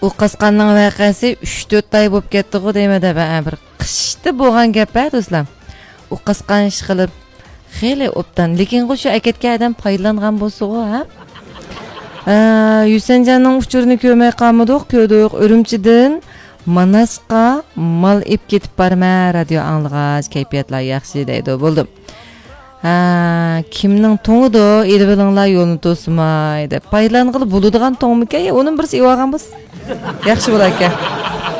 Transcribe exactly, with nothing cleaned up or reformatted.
u qasqanning voqeasi uch to'rt oy bo'lib ketdi-ku deymada bir qishda bo'lgan gap a do'stlar. U qasqan ish qilib xeyli obdan, lekin o'sha aketga adam foydalangan bo'lsa-ku, ha? Yusenjanning uchurini ko'rmay qolmadik, ko'rdik. Urumchidan Manasqa mal ep ketib barma radio anglag'ach kayfiyatlar yaxshi deydi bo'ldim. Ha, kimning to'ng'ido elbilinglar yo'lni to'smay deb foydalanqili bo'ladigan to'ngmika, onun birisi evagan biz. Yaxshi bo'lar ekan.